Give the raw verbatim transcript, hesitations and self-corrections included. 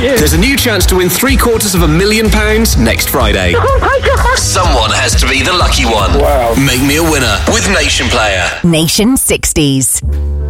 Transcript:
you. There's a new chance to win three quarters of a million pounds next Friday. Oh my God. Someone has to be the lucky one. Wow. Make me a winner with Nation Player. Nation sixties.